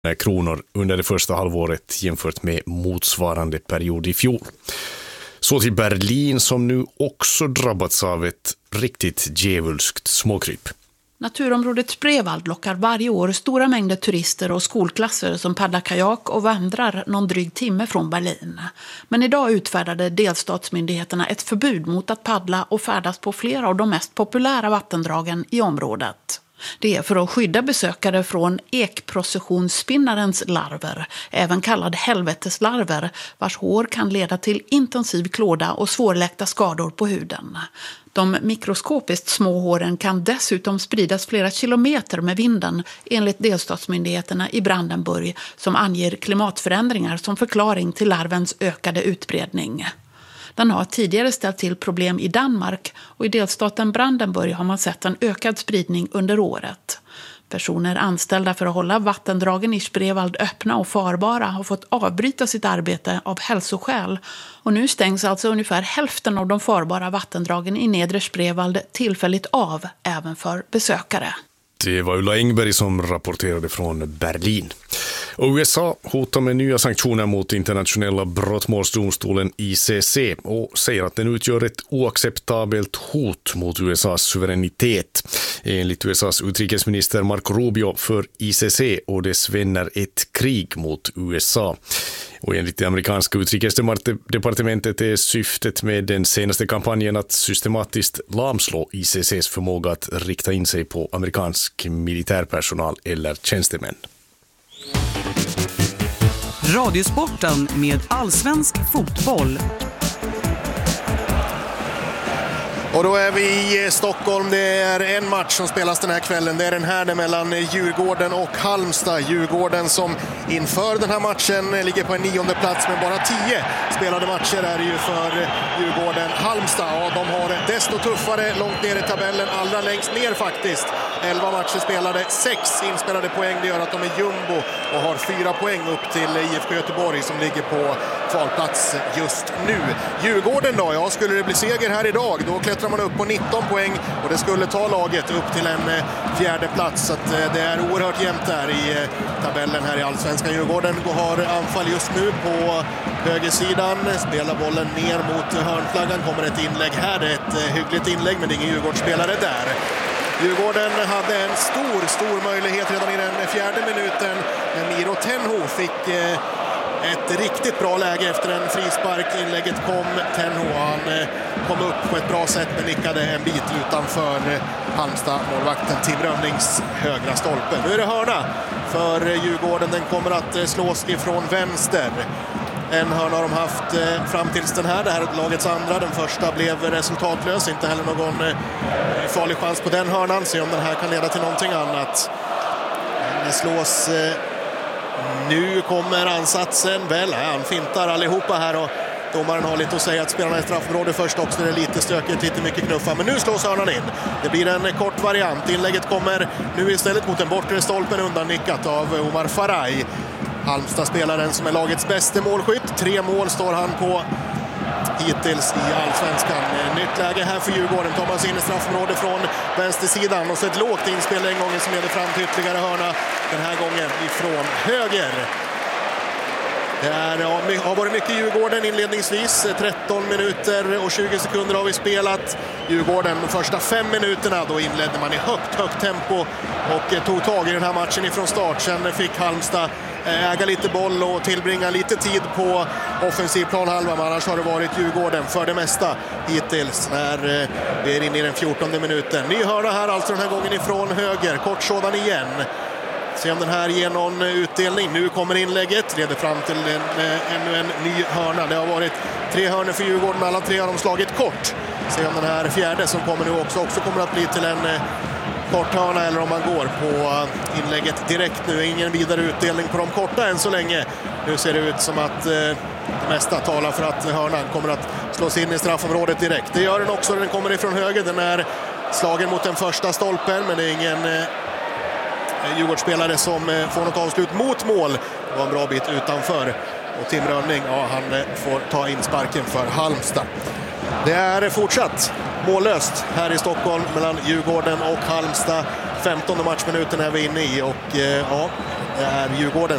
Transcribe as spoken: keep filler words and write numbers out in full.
kronor under det första halvåret jämfört med motsvarande period i fjol. Så till Berlin som nu också drabbats av ett riktigt djävulskt småkryp. Naturområdet Spreewald lockar varje år stora mängder turister och skolklasser som paddlar kajak och vandrar någon dryg timme från Berlin. Men idag utfärdade delstatsmyndigheterna ett förbud mot att paddla och färdas på flera av de mest populära vattendragen i området. Det är för att skydda besökare från ekprocessionsspinnarens larver, även kallad helveteslarver, vars hår kan leda till intensiv klåda och svårläkta skador på huden. De mikroskopiskt små håren kan dessutom spridas flera kilometer med vinden, enligt delstatsmyndigheterna i Brandenburg, som anger klimatförändringar som förklaring till larvens ökade utbredning. Den har tidigare ställt till problem i Danmark och i delstaten Brandenburg har man sett en ökad spridning under året. Personer anställda för att hålla vattendragen i Spreewald öppna och farbara har fått avbryta sitt arbete av hälsoskäl. Och nu stängs alltså ungefär hälften av de farbara vattendragen i nedre Spreewald tillfälligt av, även för besökare. Det var Ulla Engberg som rapporterade från Berlin. Och U S A hotar med nya sanktioner mot internationella brottmålsdomstolen I C C och säger att den utgör ett oacceptabelt hot mot U S A:s suveränitet. Enligt U S A:s utrikesminister Marco Rubio för I C C och dess vänner ett krig mot U S A. Och enligt det amerikanska utrikesdepartementet är syftet med den senaste kampanjen att systematiskt lamslå I C C:s förmåga att rikta in sig på amerikansk militärpersonal eller tjänstemän. Radiosporten med allsvensk fotboll. Och då är vi i Stockholm. Det är en match som spelas den här kvällen. Det är den här mellan Djurgården och Halmstad. Djurgården som inför den här matchen ligger på en nionde plats, men bara tio spelade matcher är ju för Djurgården. Halmstad, ja, de har det desto tuffare långt ner i tabellen, allra längst ner faktiskt. elva matcher spelade, sex inspelade poäng. Det gör att de är jumbo och har fyra poäng upp till I F K Göteborg som ligger på kvalplats just nu. Djurgården då, ja, skulle det bli seger här idag, då klättrar man upp på nitton poäng och det skulle ta laget upp till en fjärde plats. Så att det är oerhört jämnt där i tabellen här i Allsvenskan. Djurgården har anfall just nu på högersidan, spelar bollen ner mot hörnflaggan, kommer ett inlägg här, det är ett hyggligt inlägg men det är ingen Djurgårdsspelare där. Djurgården hade en stor, stor möjlighet redan i den fjärde minuten, men Miro Tenho fick eh, ett riktigt bra läge efter en frispark. Inlägget kom, Tenho, han eh, kom upp på ett bra sätt men nickade en bit utanför eh, Halmstad, målvakten Tim Rönnings högra stolpe. Nu är det hörna för eh, Djurgården, den kommer att eh, slås ifrån vänster. En hörna har de haft eh, fram tills den här. Det här är lagets andra. Den första blev resultatlös. Inte heller någon eh, farlig chans på den hörnan. Se om den här kan leda till någonting annat. Den slås. Eh, nu kommer ansatsen. Väl, han fintar allihopa här och domaren har lite att säga att spelarna i straffområdet först också. Det är lite stökigt, lite mycket knuffa. Men nu slås hörnan in. Det blir en kort variant. Inlägget kommer nu istället mot den bortre stolpen, undan nickat av Omar Faraj. Halmstad-spelaren som är lagets bästa målskytt. Tre mål står han på hittills i Allsvenskan. Nytt läge här för Djurgården. Tar man sig in i straffområdet från vänstersidan och så ett lågt inspel en gång som leder fram till ytterligare hörna. Den här gången ifrån höger. Det är, ja, har varit mycket Djurgården inledningsvis. tretton minuter och tjugo sekunder har vi spelat. Djurgården de första fem minuterna, då inledde man i högt, högt tempo och tog tag i den här matchen ifrån start. Sen fick Halmstad äga lite boll och tillbringa lite tid på offensiv planhalva. Men annars har det varit Djurgården för det mesta hittills när vi är inne i den fjortonde minuten. Ny hörna här alltså den här gången ifrån höger. Kort sådan igen. Se om den här ger någon utdelning. Nu kommer inlägget. Leder fram till en, ännu en ny hörna. Det har varit tre hörnor för Djurgården. Alla tre har de slagit kort. Se om den här fjärde som kommer nu också, också kommer att bli till en kort hörna eller om man går på inlägget direkt nu. Ingen vidare utdelning på de korta än så länge. Nu ser det ut som att eh, det mesta talar för att hörnan kommer att slås in i straffområdet direkt. Det gör den också, den kommer ifrån höger. Den är slagen mot den första stolpen, men det är ingen eh, Djurgårdsspelare som eh, får något avslut mot mål. Det var en bra bit utanför. Och Tim Rönning, ja, han eh, får ta in sparken för Halmstad. Det är fortsatt mållöst här i Stockholm mellan Djurgården och Halmstad. femtonde matchminuten är vi inne i och eh, ja, det är Djurgården